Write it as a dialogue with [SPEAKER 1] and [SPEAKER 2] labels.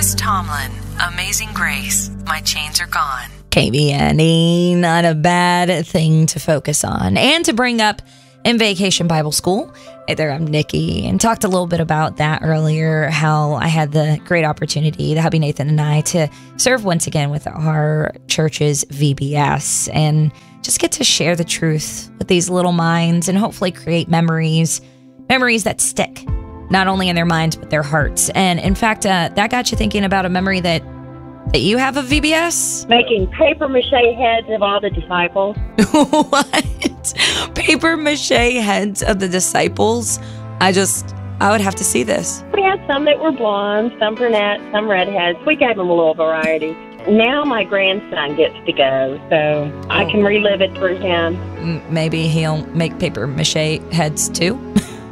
[SPEAKER 1] Chris Tomlin, Amazing Grace, My Chains Are Gone.
[SPEAKER 2] KBNE, not a bad thing to focus on and to bring up in Vacation Bible School. Hey there, I'm Nikki, and talked a little bit about that earlier, how I had the great opportunity, the hubby Nathan and I, to serve once again with our church's VBS and just get to share the truth with these little minds and hopefully create memories that stick, not only in their minds, but their hearts. And in fact, that got you thinking about a memory that you have of VBS?
[SPEAKER 3] Making paper mache heads of all the disciples.
[SPEAKER 2] What? Paper mache heads of the disciples? I would have to see this.
[SPEAKER 3] We had some that were blonde, some brunette, some redheads. We gave them a little variety. Now my grandson gets to go, so I can relive it through him.
[SPEAKER 2] Maybe he'll make paper mache heads too.